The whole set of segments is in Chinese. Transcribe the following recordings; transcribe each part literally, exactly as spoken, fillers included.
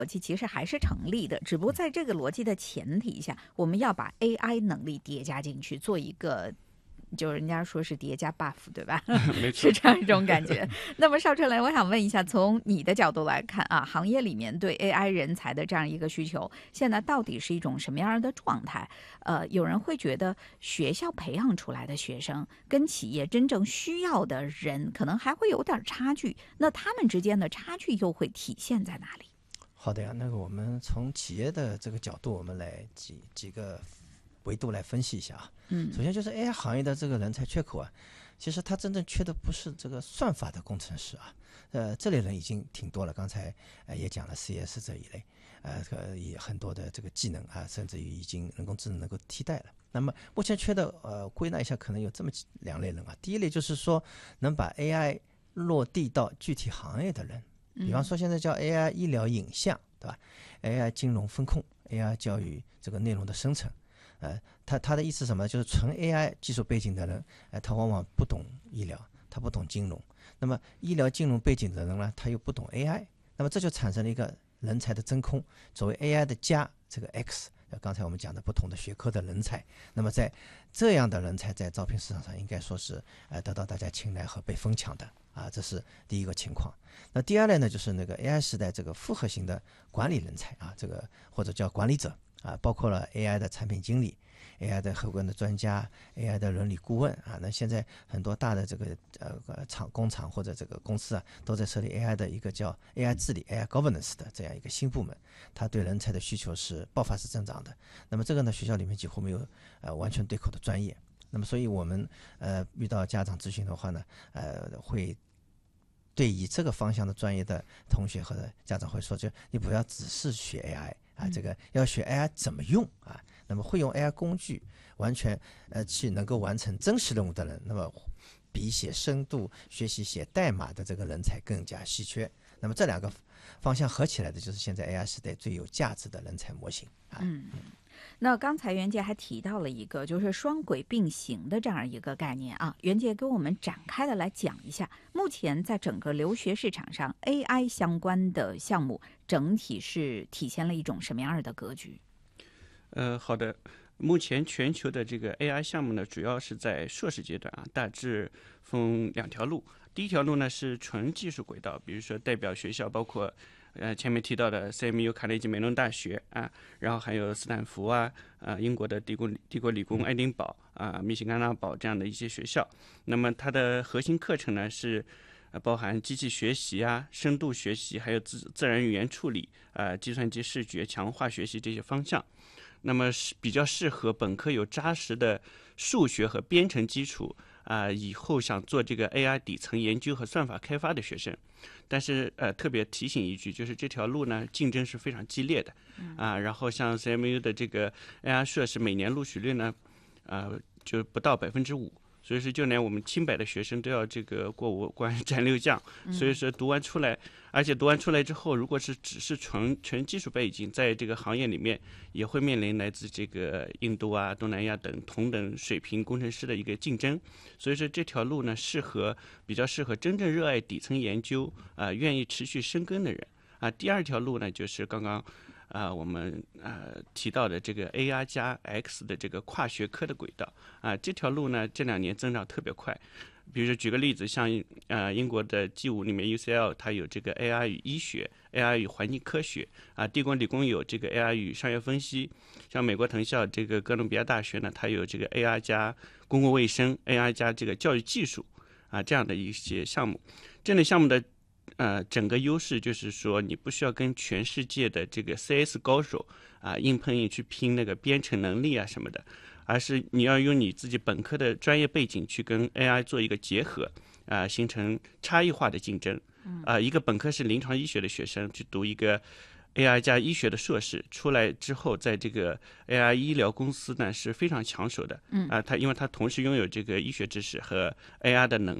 逻辑其实还是成立的，只不过在这个逻辑的前提下，我们要把 A I 能力叠加进去，做一个。就人家说是叠加 buff， 对吧？ 没错， 是这样一种感觉。那么邵春雷，我想问一下，从你的角度来看啊，行业里面对 A I 人才的这样一个需求，现在到底是一种什么样的状态？呃，有人会觉得学校培养出来的学生跟企业真正需要的人可能还会有点差距，那他们之间的差距又会体现在哪里？ 好的呀，那个我们从企业的这个角度，我们来几几个维度来分析一下啊。 嗯， 首先就是 A I 行业的这个人才缺口啊，其实它真正缺的不是这个算法的工程师啊，呃，这类人已经挺多了。刚才呃也讲了 C S 这一类，呃，也很多的这个技能啊，甚至于已经人工智能能够替代了。那么目前缺的呃归纳一下，可能有这么两类人啊。第一类就是说能把 A I 落地到具体行业的人，比方说现在叫 A I 医疗影像，对吧 ？A I 金融风控 ，A I 教育这个内容的生成。呃，他他的意思是什么？就是纯 A I 技术背景的人，呃，他往往不懂医疗，他不懂金融。那么医疗金融背景的人呢，他又不懂 A I， 那么这就产生了一个人才的真空。所谓 A I 的加这个 X， 刚才我们讲的不同的学科的人才，那么在这样的人才在招聘市场上应该说是呃得到大家青睐和被疯抢的啊，这是第一个情况。那第二类呢，就是那个 A I 时代这个复合型的管理人才啊，这个或者叫管理者。啊，包括了 A I 的产品经理、A I 的后端的专家、A I 的伦理顾问啊。那现在很多大的这个呃厂工厂或者这个公司啊，都在设立 A I 的一个叫 A I 治理 A I governance 的这样一个新部门，它对人才的需求是爆发式增长的。那么这个呢，学校里面几乎没有呃完全对口的专业。那么所以我们呃遇到家长咨询的话呢，呃会。对以这个方向的专业的同学和家长会说，就你不要只是学 A I 啊，这个要学 A I 怎么用啊。那么会用 A I 工具，完全呃去能够完成真实任务的人，那么比写深度学习写代码的这个人才更加稀缺。那么这两个方向合起来的，就是现在 A I 时代最有价值的人才模型啊。 嗯。那刚才袁杰还提到了一个就是双轨并行的这样一个概念啊，袁杰给我们展开的来讲一下，目前在整个留学市场上 A I 相关的项目整体是体现了一种什么样的格局？ 呃，好的。目前全球的这个 A I 项目呢，主要是在硕士阶段啊，大致分两条路。第一条路呢是纯技术轨道，比如说代表学校包括呃前面提到的 C M U 卡内基梅隆大学啊，然后还有斯坦福啊，呃英国的帝国帝国理工爱丁堡啊、密西根大堡这样的一些学校。那么它的核心课程呢是呃包含机器学习啊、深度学习，还有自自然语言处理啊、计算机视觉、强化学习这些方向。那么是比较适合本科有扎实的数学和编程基础啊、呃，以后想做这个 A I 底层研究和算法开发的学生。但是呃，特别提醒一句，就是这条路呢竞争是非常激烈的啊。然后像 C M U 的这个 A I 硕士每年录取率呢，呃，就不到百分之五。所以说，就连我们清北的学生都要这个过五关斩六将。所以说，读完出来，而且读完出来之后，如果是只是纯纯技术背景，在这个行业里面也会面临来自这个印度啊、东南亚等同等水平工程师的一个竞争。所以说，这条路呢，适合比较适合真正热爱底层研究啊、呃，愿意持续深耕的人啊。第二条路呢，就是刚刚。啊、呃，我们呃提到的这个 A I 加 X 的这个跨学科的轨道啊、呃，这条路呢这两年增长特别快。比如说举个例子，像呃英国的 G 五里面 U C L 它有这个 A I 与医学、A I 与环境科学啊、呃，帝国理工有这个 A I 与商业分析，像美国藤校这个哥伦比亚大学呢，它有这个 A I 加公共卫生、A I 加这个教育技术啊、呃、这样的一些项目。这类项目的。呃，整个优势就是说，你不需要跟全世界的这个 C S 高手啊、呃、硬碰硬去拼那个编程能力啊什么的，而是你要用你自己本科的专业背景去跟 A I 做一个结合啊、呃，形成差异化的竞争。啊、呃，一个本科是临床医学的学生去读一个 A I 加医学的硕士，出来之后，在这个 A I 医疗公司呢是非常抢手的。啊、呃，他因为他同时拥有这个医学知识和 A I 的能力。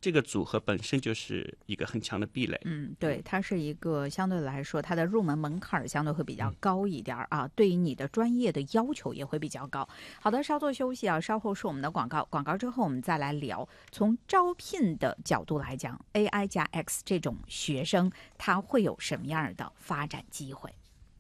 这个组合本身就是一个很强的壁垒。 嗯，对，它是一个相对来说，它的入门门槛相对会比较高一点啊，对于你的专业的要求也会比较高。好的，稍作休息啊，稍后是我们的广告，广告之后我们再来聊，从招聘的角度来讲 ，A I 加 X 这种学生他会有什么样的发展机会？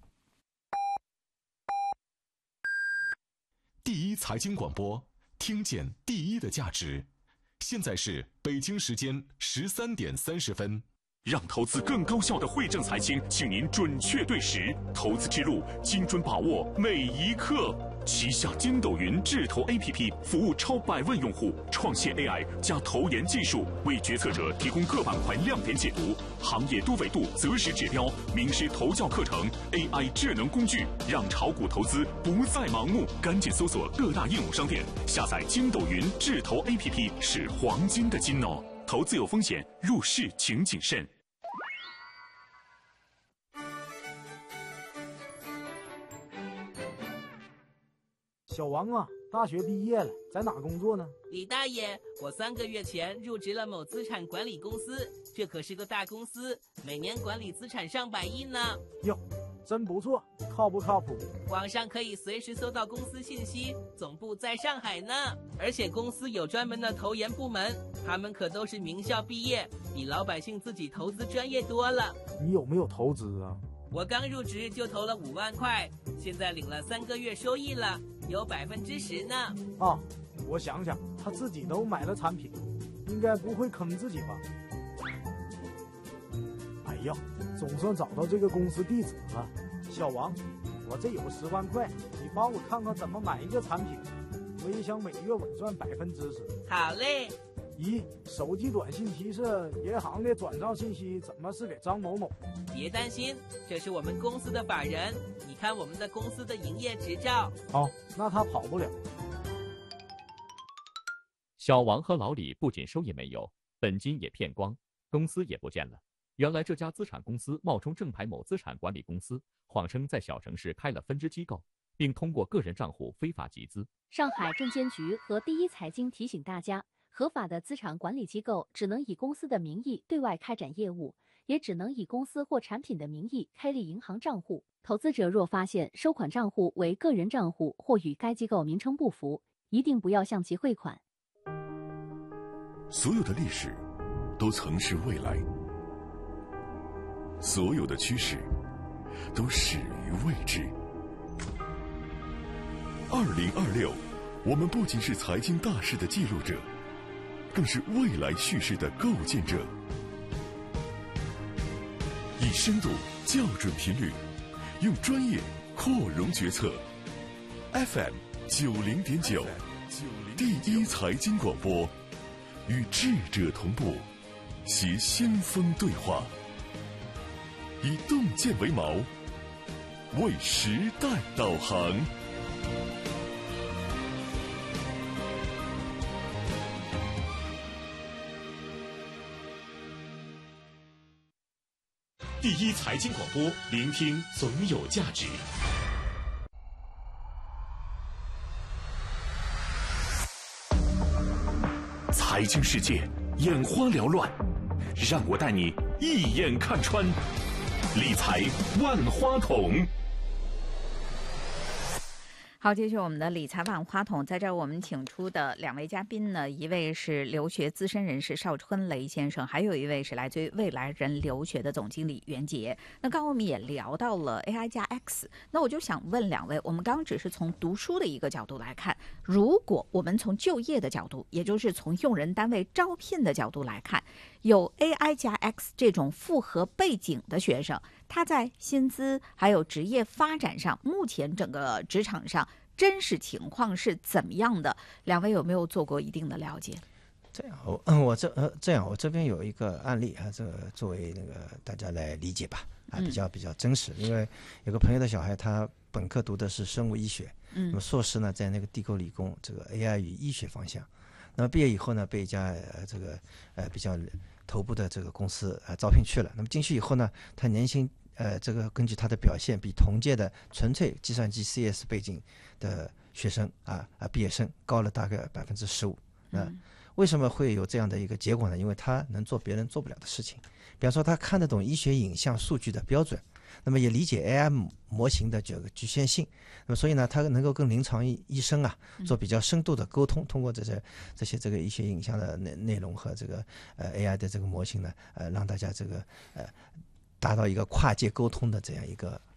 第一财经广播，听见第一的价值。现在是北京时间十三点三十分。让投资更高效的惠正财经，请您准确对时，投资之路精准把握每一刻。旗下筋斗云智投 A P P 服务超百万用户，创新 A I 加投研技术，为决策者提供各板块亮点解读、行业多维度择时指标、名师投教课程、A I 智能工具，让炒股投资不再盲目。赶紧搜索各大应用商店，下载筋斗云智投 A P P 是黄金的金哦。投资有风险，入市请谨慎。 小王啊，大学毕业了，在哪工作呢？ 李大爷，我三个月前入职了某资产管理公司，这可是个大公司，每年管理资产上百亿呢。 哟，真不错，靠不靠谱？ 网上可以随时搜到公司信息，总部在上海呢。而且公司有专门的投研部门，他们可都是名校毕业，比老百姓自己投资专业多了。 你有没有投资啊？ 我刚入职就投了五万块，现在领了三个月收益了，有百分之十呢。 啊，我想想，他自己都买了产品，应该不会坑自己吧？哎呀，总算找到这个公司地址了。小王，我这有十万块，你帮我看看怎么买一个产品，我也想每月稳赚百分之十。 好嘞。 咦，手机短信提示银行的转账信息怎么是给张某某？ 别担心，这是我们公司的法人，你看我们的公司的营业执照。 好，那他跑不了。 小王和老李不仅收益没有，本金也骗光，公司也不见了。原来这家资产公司冒充正牌某资产管理公司，谎称在小城市开了分支机构，并通过个人账户非法集资。 上海证监局和第一财经提醒大家，合法的资产管理机构只能以公司的名义对外开展业务，也只能以公司或产品的名义开立银行账户。投资者若发现收款账户为个人账户或与该机构名称不符，一定不要向其汇款。 所有的历史都曾是未来，所有的趋势都始于未知。二零二六，我们不仅是财经大事的记录者，更是未来叙事的构建者。以深度校准频率，用专业扩容决策。F M 九零点九，第一财经广播，与智者同步，携先锋对话，以洞见为锚，为时代导航。第一财经广播，聆听总有价值。财经世界眼花缭乱，让我带你一眼看穿。理财万花筒。 好，继续我们的理财万花筒，在这儿我们请出的两位嘉宾呢，一位是留学资深人士邵春雷先生，还有一位是来自于未来人留学的总经理袁杰。那刚刚我们也聊到了 A I 加 X， 那我就想问两位，我们刚刚只是从读书的一个角度来看，如果我们从就业的角度，也就是从用人单位招聘的角度来看，有 A I 加 X 这种复合背景的学生，他在薪资还有职业发展上，目前整个职场上真实情况是怎么样的？两位有没有做过一定的了解？ 这样，我嗯，我这呃这样，我这边有一个案例啊，这个作为那个大家来理解吧，啊，比较比较真实。因为有个朋友的小孩，他本科读的是生物医学，嗯，那么硕士呢在那个地沟理工这个 A I 与医学方向，那么毕业以后呢，被一家呃这个呃比较头部的这个公司啊、呃、招聘去了。那么进去以后呢，他年薪呃这个根据他的表现，比同届的纯粹计算机 C S 背景的学生啊啊毕业生高了大概百分之十五。那为什么会有这样的一个结果呢？因为它能做别人做不了的事情，比方说它看得懂医学影像数据的标准，那么也理解 A I 模型的这个局限性，那么所以呢，它能够跟临床医医生啊做比较深度的沟通，通过这些这些这个医学影像的内内容和这个呃 A I 的这个模型呢，呃，让大家这个呃达到一个跨界沟通的这样一个